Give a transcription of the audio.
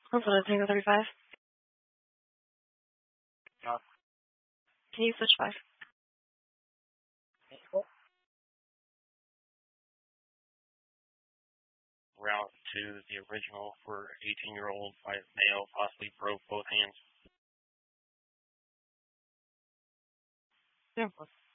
Hopefully, Tango 35. Can you switch 5? Route to the original for 18-year-old by male, possibly broke both hands. Yeah.